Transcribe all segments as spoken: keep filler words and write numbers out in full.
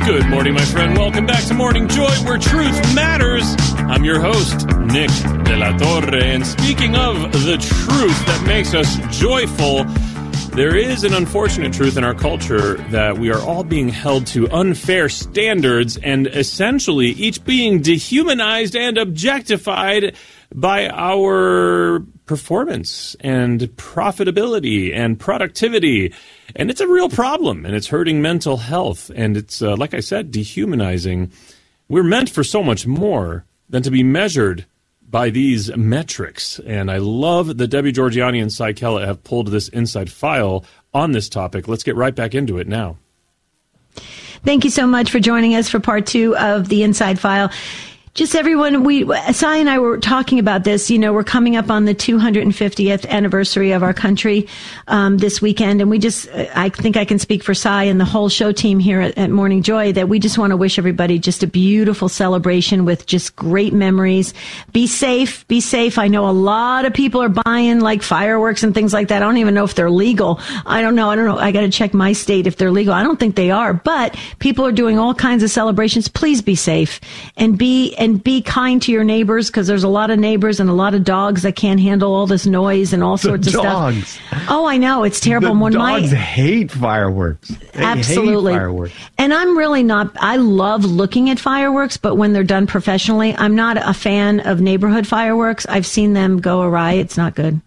Good morning, my friend. Welcome back to Morning Joy, where truth matters. I'm your host, Nick De La Torre. And speaking of the truth that makes us joyful, there is an unfortunate truth in our culture that we are all being held to unfair standards and essentially each being dehumanized and objectified by our performance and profitability and productivity. And it's a real problem, and it's hurting mental health. And it's, uh, like I said, dehumanizing. We're meant for so much more than to be measured by these metrics. And I love that Debbie Georgianni and Cy Kellett have pulled this inside file on this topic. Let's get right back into it now. Thank you so much for joining us for part two of the Inside File. Just everyone, we, Cy and I were talking about this. You know, we're coming up on the two hundred fiftieth anniversary of our country um, this weekend. And we just, I think I can speak for Cy and the whole show team here at, at Morning Joy that we just want to wish everybody just a beautiful celebration with just great memories. Be safe, be safe. I know a lot of people are buying like fireworks and things like that. I don't even know if they're legal. I don't know. I don't know. I got to check my state if they're legal. I don't think they are, but people are doing all kinds of celebrations. Please be safe and be, and be kind to your neighbors, because there's a lot of neighbors and a lot of dogs that can't handle all this noise and all sorts the of dogs. stuff. Oh, I know. It's terrible. The when dogs my, hate fireworks. They absolutely. hate fireworks. And I'm really not, I love looking at fireworks, but when they're done professionally, I'm not a fan of neighborhood fireworks. I've seen them go awry. It's not good.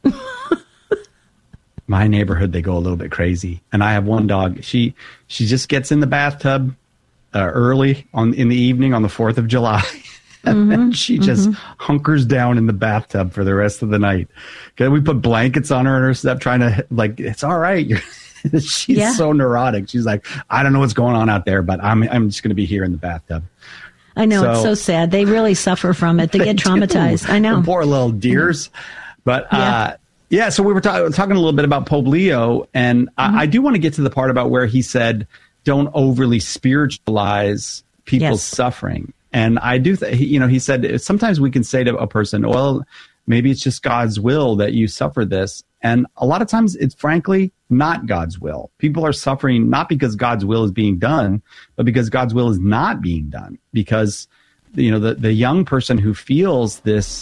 My neighborhood, they go a little bit crazy. And I have one dog. She she just gets in the bathtub uh, early on in the evening on the fourth of July. And mm-hmm, then she just mm-hmm. hunkers down in the bathtub for the rest of the night. Okay, we put blankets on her and her stuff, trying to, like, it's all right. You're, she's yeah. so neurotic. She's like, I don't know what's going on out there, but I'm I'm just going to be here in the bathtub. I know, so, it's so sad. They really suffer from it. They, they get traumatized. Do. I know. The poor little deers. But, yeah. uh, yeah, so we were ta- talking a little bit about Pope Leo, and mm-hmm. I, I do want to get to the part about where he said, don't overly spiritualize people's yes. suffering. And I do, th- you know, he said, sometimes we can say to a person, well, maybe it's just God's will that you suffer this. And a lot of times it's frankly not God's will. People are suffering not because God's will is being done, but because God's will is not being done. Because, you know, the, the young person who feels this,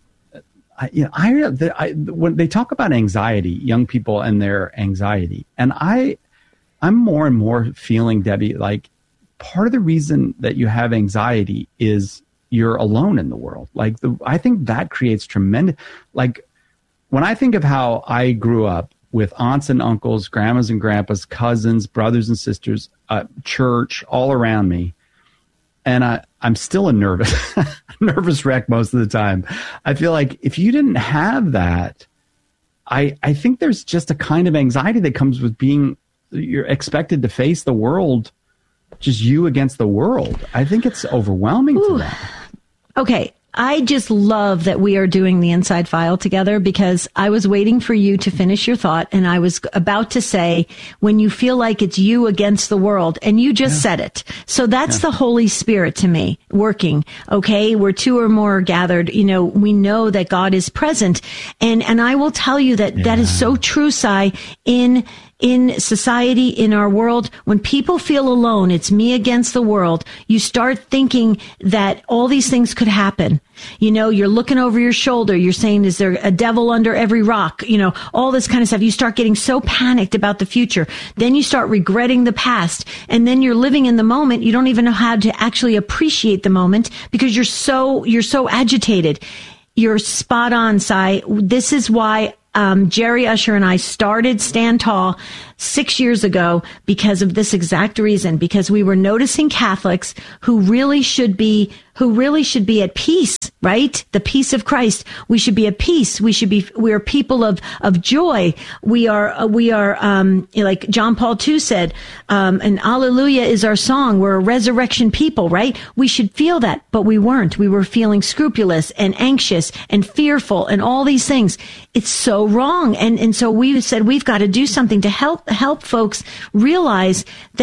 I, you know, I, the, I, when they talk about anxiety, young people and their anxiety, and I, I'm more and more feeling, Debbie, like, part of the reason that you have anxiety is you're alone in the world. Like, the, I think that creates tremendous, like, when I think of how I grew up with aunts and uncles, grandmas and grandpas, cousins, brothers and sisters, uh, church all around me, and I, I'm still a nervous, nervous wreck most of the time. I feel like if you didn't have that, I, I think there's just a kind of anxiety that comes with being, you're expected to face the world, just you against the world. I think it's overwhelming Ooh. to them. Okay. I just love that we are doing the Inside File together, because I was waiting for you to finish your thought, and I was about to say, when you feel like it's you against the world, and you just yeah. said it. So that's yeah. the Holy Spirit to me working. Okay. Where two or more are gathered, you know, we know that God is present. And, and I will tell you that yeah. that is so true, Cy, in in society, in our world. When people feel alone, it's me against the world, you start thinking that all these things could happen. You know, you're looking over your shoulder. You're saying, is there a devil under every rock? You know, all this kind of stuff. You start getting so panicked about the future. Then you start regretting the past. And then you're living in the moment. You don't even know how to actually appreciate the moment because you're so, you're so agitated. You're spot on, Cy. This is why Um, Jerry Usher and I started Stand Tall six years ago because of this exact reason, because we were noticing Catholics who really should be, who really should be at peace, right? The peace of Christ. We should be at peace. We should be, we are people of, of joy. We are, uh, we are, um, like John Paul the Second said, um, and Alleluia is our song. We're a resurrection people, right? We should feel that, but we weren't. We were feeling scrupulous and anxious and fearful and all these things. It's so wrong. And, and so we said, we've got to do something to help, help folks realize that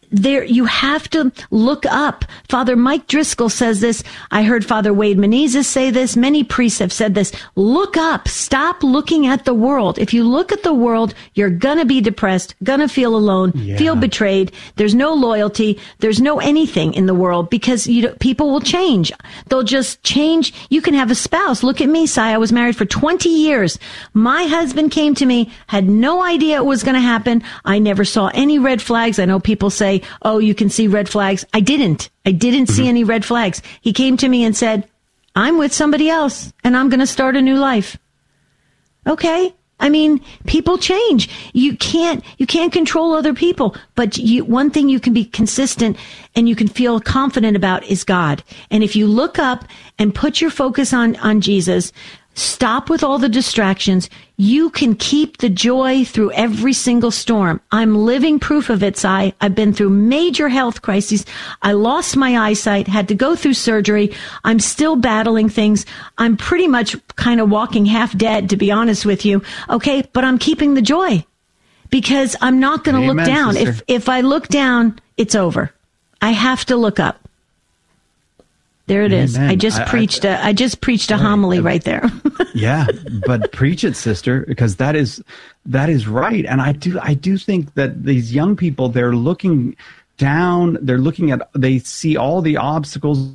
there, you have to look up. Father Mike Driscoll says this. I heard Father Wade Menezes say this. Many priests have said this. Look up. Stop looking at the world. If you look at the world, you're gonna be depressed, gonna feel alone, yeah. feel betrayed. There's no loyalty. There's no anything in the world because you people will change. They'll just change. You can have a spouse. Look at me, Sai. I was married for twenty years. My husband came to me, had no idea it was going to happen. I never saw any red flags. I know people say, oh, you can see red flags. I didn't. I didn't mm-hmm. see any red flags. He came to me and said, I'm with somebody else and I'm going to start a new life. Okay. I mean, people change. You can't, you can't control other people, but you, one thing you can be consistent and you can feel confident about is God. And if you look up and put your focus on, on Jesus, stop with all the distractions. You can keep the joy through every single storm. I'm living proof of it, Sai. I've been through major health crises. I lost my eyesight, had to go through surgery. I'm still battling things. I'm pretty much kind of walking half dead, to be honest with you. Okay, but I'm keeping the joy because I'm not going to look down. Sister. If if I look down, it's over. I have to look up. There it Amen. is. I just I, preached I, a, I just preached a right. homily right there. Yeah, but preach it, sister, because that is, that is right. And I do, I do think that these young people, they're looking down, they're looking at, they see all the obstacles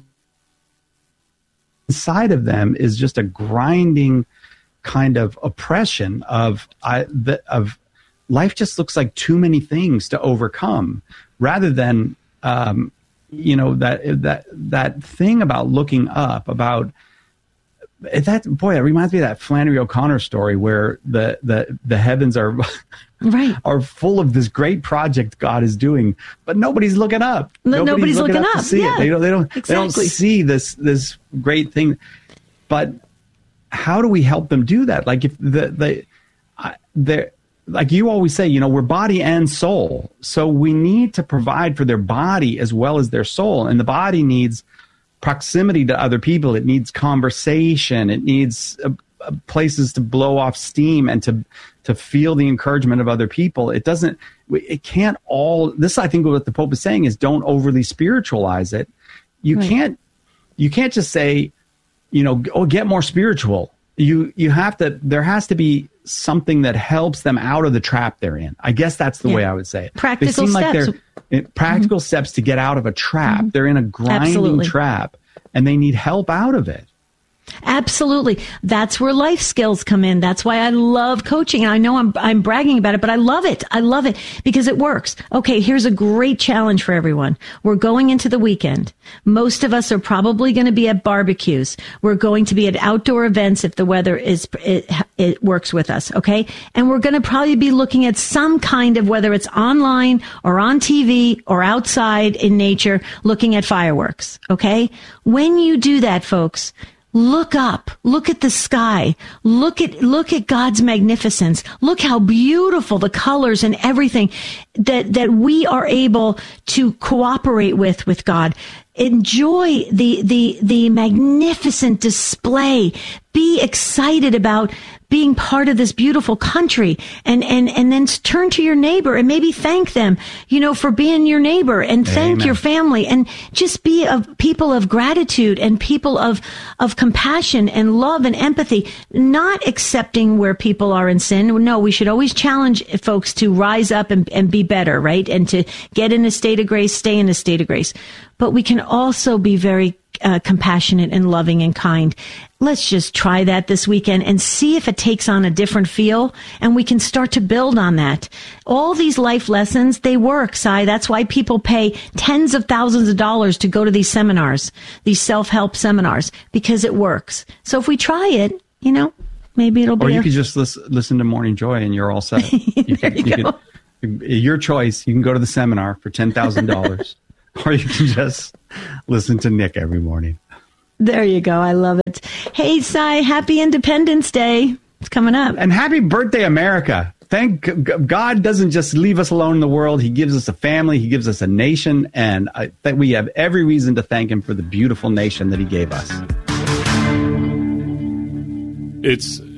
inside of them is just a grinding kind of oppression of, I, the, of life just looks like too many things to overcome rather than, um, you know, that that that thing about looking up, about that, boy, it reminds me of that Flannery O'Connor story where the the, the heavens are right. are full of this great project God is doing, but nobody's looking up. No, nobody's, nobody's looking, looking up, up. to see yeah, it. They don't they don't exactly. they don't see this this great thing. But how do we help them do that? Like if the the the like you always say, you know, we're body and soul. So we need to provide for their body as well as their soul. And the body needs proximity to other people. It needs conversation. It needs uh, uh, places to blow off steam and to to feel the encouragement of other people. It doesn't, it can't all, this I think what the Pope is saying is don't overly spiritualize it. You right. can't, you can't just say, you know, oh, get more spiritual. You you have to, there has to be something that helps them out of the trap they're in. I guess that's the yeah. way I would say it. Practical they seem steps. Like they're practical mm-hmm. steps to get out of a trap. Mm-hmm. They're in a grinding Absolutely. trap and they need help out of it. Absolutely. That's where life skills come in. That's why I love coaching. And I know I'm, I'm bragging about it, but I love it. I love it because it works. Okay. Here's a great challenge for everyone. We're going into the weekend. Most of us are probably going to be at barbecues. We're going to be at outdoor events if the weather is, it, it works with us. Okay. And we're going to probably be looking at some kind of, whether it's online or on T V or outside in nature, looking at fireworks. Okay. When you do that, folks, look up, look at the sky, look at, look at God's magnificence. Look how beautiful the colors and everything that, that we are able to cooperate with, with God. Enjoy the, the, the magnificent display. Be excited about being part of this beautiful country, and, and, and then turn to your neighbor and maybe thank them, you know, for being your neighbor, and thank Amen. Your family, and just be a people of gratitude and people of, of compassion and love and empathy, not accepting where people are in sin. No, we should always challenge folks to rise up and, and be better, right? And to get in a state of grace, stay in a state of grace. But we can also be very uh, compassionate and loving and kind. Let's just try that this weekend and see if it takes on a different feel, and we can start to build on that. All these life lessons, they work, Sai. That's why people pay tens of thousands of dollars to go to these seminars, these self-help seminars, because it works. So if we try it, you know, maybe it'll be. Or you a- could just listen, listen to Morning Joy and you're all set. You there can, you you go. Can, your choice. You can go to the seminar for ten thousand dollars. Or you can just listen to Nick every morning. There you go. I love it. Hey, Sai, happy Independence Day. It's coming up. And happy birthday, America. Thank God doesn't just leave us alone in the world. He gives us a family. He gives us a nation. And I think we have every reason to thank him for the beautiful nation that he gave us. It's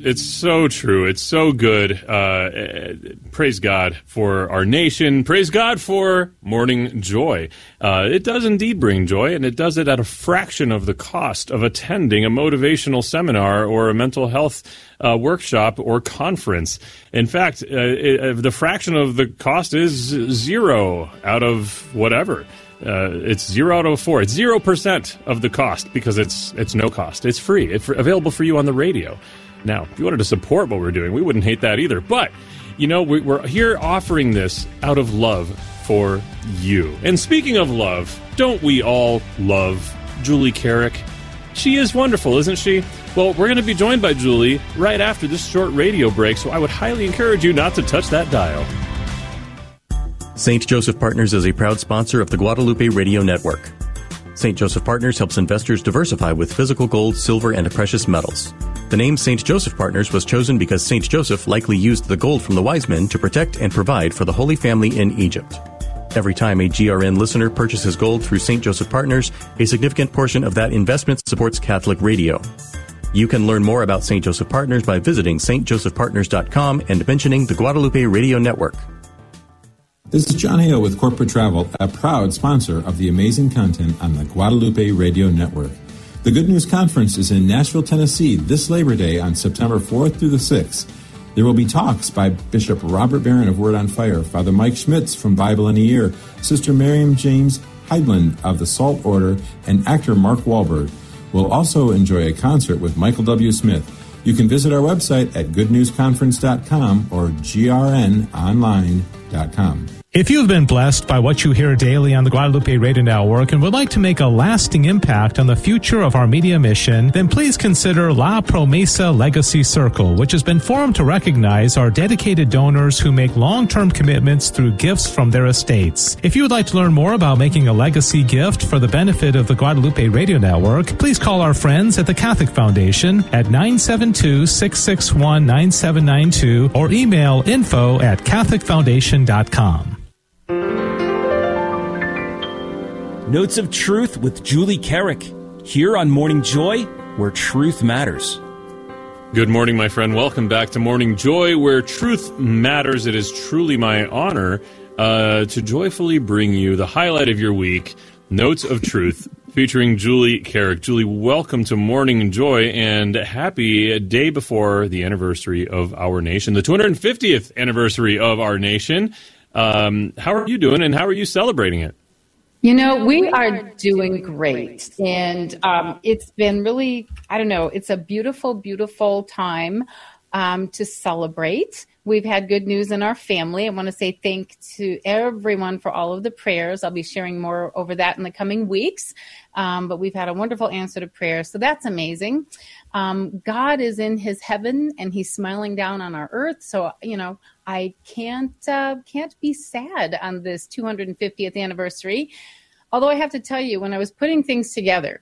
It's so true. It's so good. Uh, praise God for our nation. Praise God for Morning Joy. Uh, it does indeed bring joy, and it does it at a fraction of the cost of attending a motivational seminar or a mental health uh, workshop or conference. In fact, uh, it, the fraction of the cost is zero out of whatever. Uh, it's zero out of four. It's zero percent of the cost because it's it's no cost. It's free. It's available for you on the radio. Now, if you wanted to support what we're doing, we wouldn't hate that either. But, you know, we, we're here offering this out of love for you. And speaking of love, don't we all love Julie Carrick? She is wonderful, isn't she? Well, we're going to be joined by Julie right after this short radio break, so I would highly encourage you not to touch that dial. Saint Joseph Partners is a proud sponsor of the Guadalupe Radio Network. Saint Joseph Partners helps investors diversify with physical gold, silver, and precious metals. The name Saint Joseph Partners was chosen because Saint Joseph likely used the gold from the wise men to protect and provide for the Holy Family in Egypt. Every time a G R N listener purchases gold through Saint Joseph Partners, a significant portion of that investment supports Catholic radio. You can learn more about Saint Joseph Partners by visiting s t joseph partners dot com and mentioning the Guadalupe Radio Network. This is John Hale with Corporate Travel, a proud sponsor of the amazing content on the Guadalupe Radio Network. The Good News Conference is in Nashville, Tennessee this Labor Day on September fourth through the sixth. There will be talks by Bishop Robert Barron of Word on Fire, Father Mike Schmitz from Bible in a Year, Sister Miriam James Heidland of the Salt Order, and actor Mark Wahlberg. We'll also enjoy a concert with Michael W. Smith. You can visit our website at good news conference dot com or g r n online dot com. If you've been blessed by what you hear daily on the Guadalupe Radio Network and would like to make a lasting impact on the future of our media mission, then please consider La Promesa Legacy Circle, which has been formed to recognize our dedicated donors who make long-term commitments through gifts from their estates. If you would like to learn more about making a legacy gift for the benefit of the Guadalupe Radio Network, please call our friends at the Catholic Foundation at nine seven two, six six one, nine seven nine two or email info at catholic foundation dot com. Notes of Truth with Julie Carrick, here on Morning Joy, where truth matters. Good morning, my friend. Welcome back to Morning Joy, where truth matters. It is truly my honor uh, to joyfully bring you the highlight of your week, Notes of Truth, featuring Julie Carrick. Julie, welcome to Morning Joy, and happy day before the anniversary of our nation, the two hundred fiftieth anniversary of our nation. Um, how are you doing, and how are you celebrating it? You know, we are doing great, and um, it's been really, I don't know, it's a beautiful, beautiful time um, to celebrate. We've had good news in our family. I want to say thank to everyone for all of the prayers. I'll be sharing more over that in the coming weeks, um, but we've had a wonderful answer to prayer, so that's amazing. Um, God is in his heaven, and he's smiling down on our earth, so, you know, I can't uh, can't be sad on this two hundred fiftieth anniversary. Although I have to tell you, when I was putting things together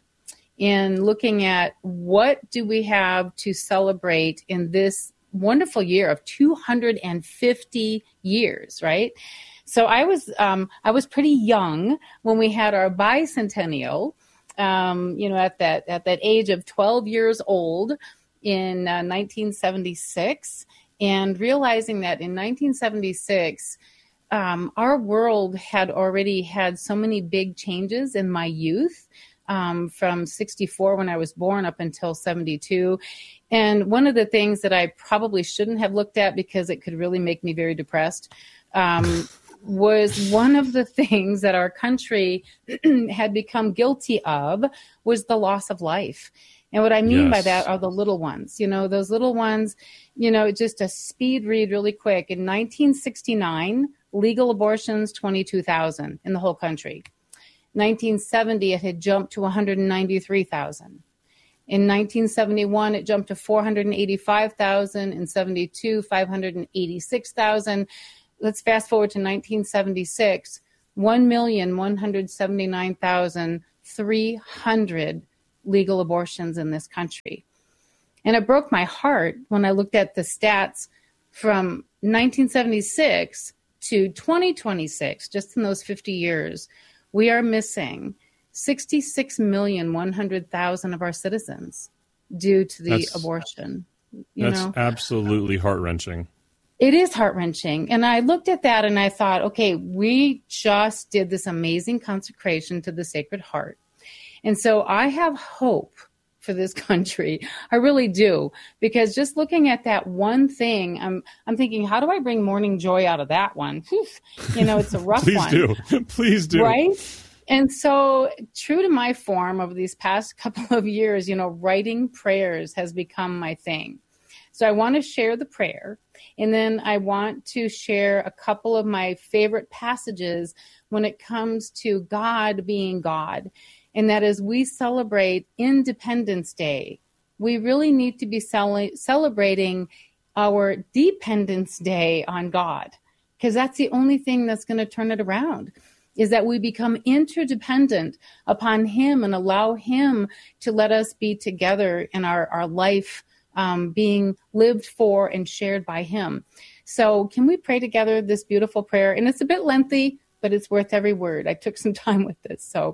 and looking at what do we have to celebrate in this wonderful year of two hundred fifty years, right? So I was um, I was pretty young when we had our bicentennial. Um, you know, at that at that age of twelve years old in uh, nineteen seventy-six. And realizing that in nineteen seventy-six, um, our world had already had so many big changes in my youth, um, from sixty-four when I was born up until seventy-two. And one of the things that I probably shouldn't have looked at because it could really make me very depressed, um, was one of the things that our country had become guilty of was the loss of life. And what I mean yes. by that are the little ones, you know, those little ones, you know, just a speed read really quick. In nineteen sixty-nine, legal abortions, twenty-two thousand in the whole country. nineteen seventy, it had jumped to one hundred ninety-three thousand. In nineteen seventy-one, it jumped to four hundred eighty-five thousand. In seventy-two, five hundred eighty-six thousand. Let's fast forward to nineteen seventy-six, one million, one hundred seventy-nine thousand, three hundred legal abortions in this country. And it broke my heart when I looked at the stats from nineteen seventy-six to twenty twenty-six, just in those fifty years. We are missing sixty-six million, one hundred thousand of our citizens due to the That's, abortion. You That's know? absolutely heart-wrenching. It is heart-wrenching. And I looked at that and I thought, okay, we just did this amazing consecration to the Sacred Heart. And so I have hope for this country. I really do. Because just looking at that one thing, I'm I'm thinking, how do I bring morning joy out of that one? Whew. You know, it's a rough Please one. do. Please do. Right? And so true to my form over these past couple of years, you know, writing prayers has become my thing. So I want to share the prayer, and then I want to share a couple of my favorite passages when it comes to God being God. And that is, we celebrate Independence Day. We really need to be cel- celebrating our Dependence Day on God, because that's the only thing that's going to turn it around, is that we become interdependent upon Him and allow Him to let us be together in our, our life Um, being lived for and shared by Him. So can we pray together this beautiful prayer? And it's a bit lengthy, but it's worth every word. I took some time with this. So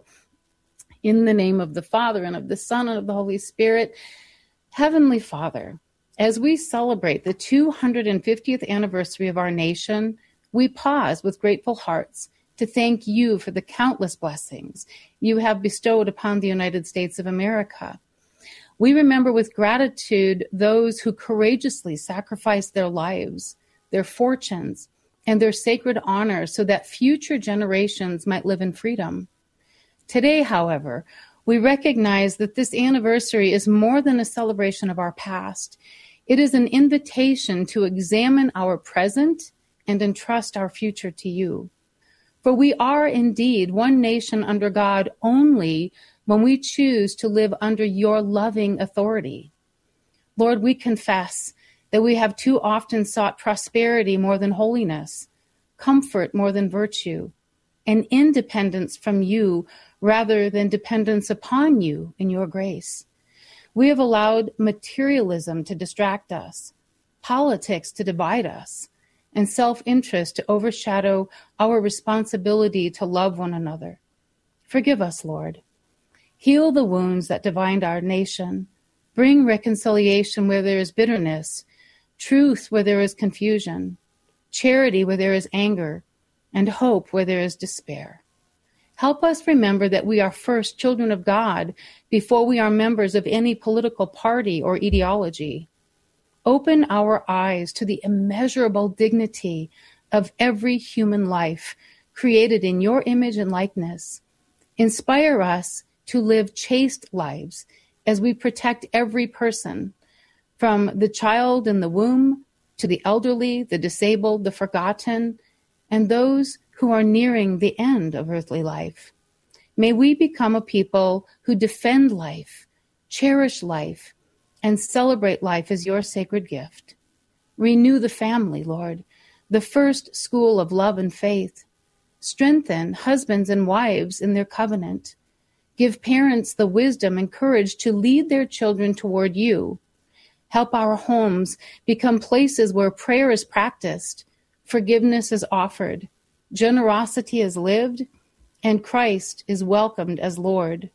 in the name of the Father and of the Son and of the Holy Spirit, Heavenly Father, as we celebrate the two hundred fiftieth anniversary of our nation, we pause with grateful hearts to thank You for the countless blessings You have bestowed upon the United States of America. We remember with gratitude those who courageously sacrificed their lives, their fortunes, and their sacred honor so that future generations might live in freedom. Today, however, we recognize that this anniversary is more than a celebration of our past. It is an invitation to examine our present and entrust our future to You. For we are indeed one nation under God only when we choose to live under Your loving authority. Lord, we confess that we have too often sought prosperity more than holiness, comfort more than virtue, and independence from You rather than dependence upon You in Your grace. We have allowed materialism to distract us, politics to divide us, and self-interest to overshadow our responsibility to love one another. Forgive us, Lord. Heal the wounds that divided our nation. Bring reconciliation where there is bitterness, truth where there is confusion, charity where there is anger, and hope where there is despair. Help us remember that we are first children of God before we are members of any political party or ideology. Open our eyes to the immeasurable dignity of every human life created in Your image and likeness. Inspire us to live chaste lives as we protect every person, from the child in the womb to the elderly, the disabled, the forgotten, and those who are nearing the end of earthly life. May we become a people who defend life, cherish life, and celebrate life as Your sacred gift. Renew the family, Lord, the first school of love and faith. Strengthen husbands and wives in their covenant. Give parents the wisdom and courage to lead their children toward You. Help our homes become places where prayer is practiced, forgiveness is offered, generosity is lived, and Christ is welcomed as Lord.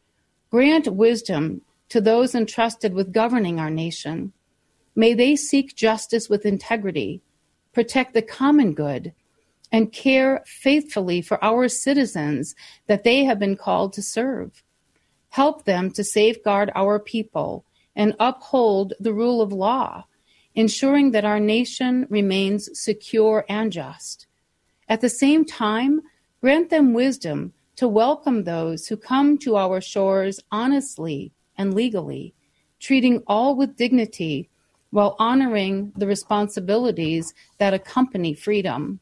Grant wisdom to those entrusted with governing our nation. May they seek justice with integrity, protect the common good, and care faithfully for our citizens that they have been called to serve. Help them to safeguard our people and uphold the rule of law, ensuring that our nation remains secure and just. At the same time, grant them wisdom to welcome those who come to our shores honestly and legally, treating all with dignity while honoring the responsibilities that accompany freedom.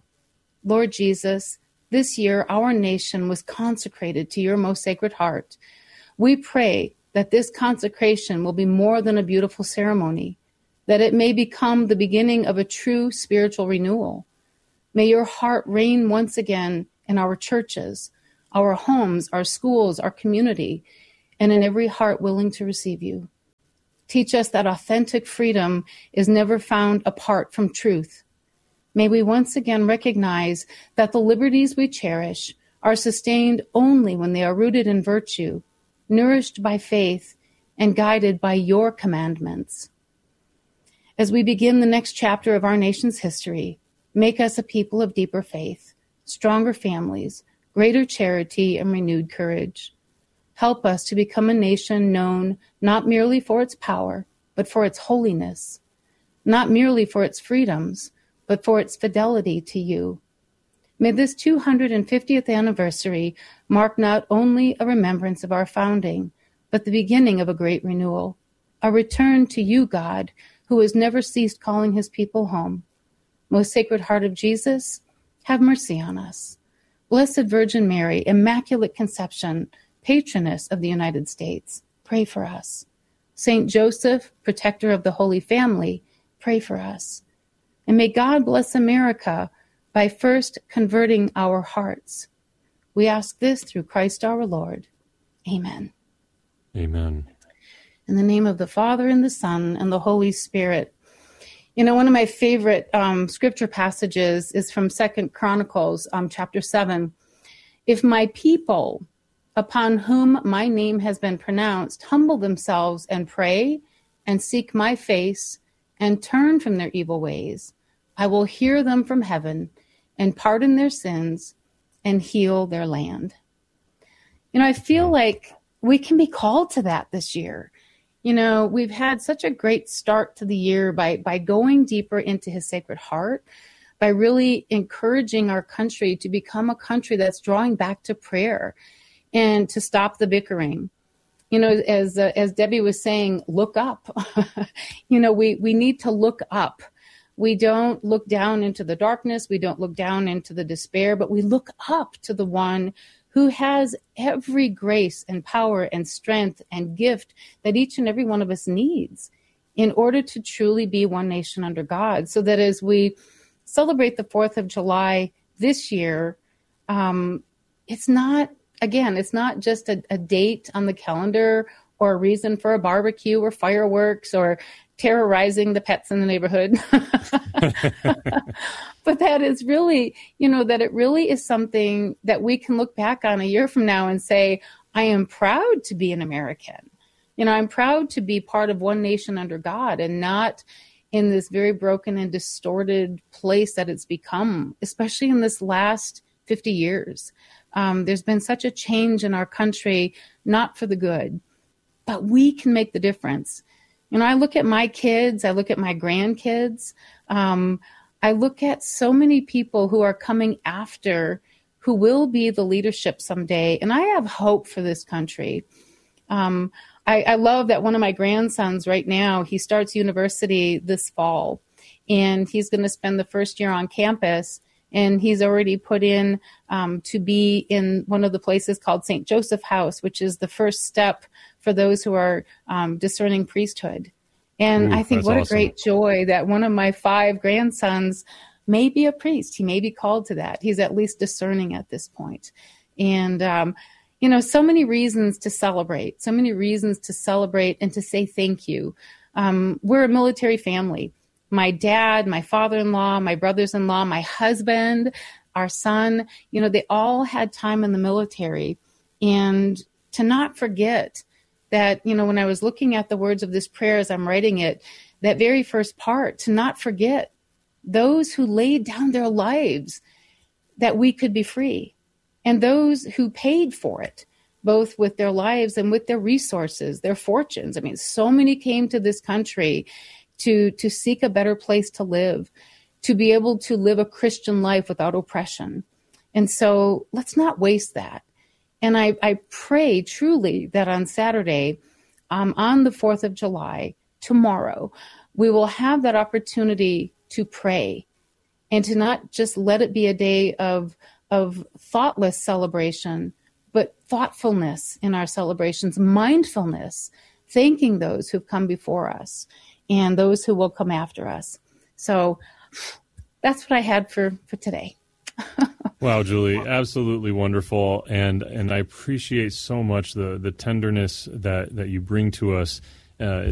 Lord Jesus, this year our nation was consecrated to Your most sacred heart. We pray that this consecration will be more than a beautiful ceremony, that it may become the beginning of a true spiritual renewal. May Your heart reign once again in our churches, our homes, our schools, our community, and in every heart willing to receive You. Teach us that authentic freedom is never found apart from truth. May we once again recognize that the liberties we cherish are sustained only when they are rooted in virtue, nourished by faith, and guided by Your commandments. As we begin the next chapter of our nation's history, make us a people of deeper faith, stronger families, greater charity, and renewed courage. Help us to become a nation known not merely for its power, but for its holiness, not merely for its freedoms, but for its fidelity to you. May this two hundred fiftieth anniversary mark not only a remembrance of our founding, but the beginning of a great renewal, a return to you, God, who has never ceased calling his people home. Most Sacred Heart of Jesus, have mercy on us. Blessed Virgin Mary, Immaculate Conception, Patroness of the United States, pray for us. Saint Joseph, Protector of the Holy Family, pray for us. And may God bless America by first converting our hearts. We ask this through Christ our Lord. Amen. Amen. In the name of the Father, and the Son, and the Holy Spirit. You know, one of my favorite um, scripture passages is from Second Chronicles, um, chapter seven. If my people, upon whom my name has been pronounced, humble themselves and pray and seek my face and turn from their evil ways, I will hear them from heaven and pardon their sins and heal their land. You know, I feel like we can be called to that this year. You know, we've had such a great start to the year by, by going deeper into his Sacred Heart, by really encouraging our country to become a country that's drawing back to prayer and to stop the bickering. You know, as uh, as Debbie was saying, look up. you know, we, we need to look up. We don't look down into the darkness. We don't look down into the despair, but we look up to the one who has every grace and power and strength and gift that each and every one of us needs in order to truly be one nation under God. So that as we celebrate the fourth of July this year, um, it's not, again, it's not just a, a date on the calendar or a reason for a barbecue or fireworks or terrorizing the pets in the neighborhood. But that is really, you know, that it really is something that we can look back on a year from now and say, I am proud to be an American. You know, I'm proud to be part of one nation under God and not in this very broken and distorted place that it's become, especially in this last fifty years. Um, there's been such a change in our country, not for the good, but we can make the difference. You know, I look at my kids, I look at my grandkids, um, I look at so many people who are coming after, who will be the leadership someday, and I have hope for this country. Um, I, I love that one of my grandsons right now, he starts university this fall, and he's going to spend the first year on campus, and he's already put in um, to be in one of the places called Saint Joseph House, which is the first step for those who are um, discerning priesthood. And Ooh, I think what awesome. a great joy that one of my five grandsons may be a priest. He may be called to that. He's at least discerning at this point. And, um, you know, so many reasons to celebrate, so many reasons to celebrate and to say thank you. Um, we're a military family. My dad, my father-in-law, my brothers-in-law, my husband, our son, you know, they all had time in the military. And to not forget that, you know, when I was looking at the words of this prayer as I'm writing it, that very first part, to not forget those who laid down their lives that we could be free, and those who paid for it, both with their lives and with their resources, their fortunes. I mean, so many came to this country to, to seek a better place to live, to be able to live a Christian life without oppression. And so let's not waste that. And I, I pray truly that on Saturday, um, on the fourth of July, tomorrow, we will have that opportunity to pray and to not just let it be a day of, of thoughtless celebration, but thoughtfulness in our celebrations, mindfulness, thanking those who've come before us and those who will come after us. So that's what I had for, for today. Wow, Julie, absolutely wonderful. And and I appreciate so much the, the tenderness that, that you bring to us. Uh,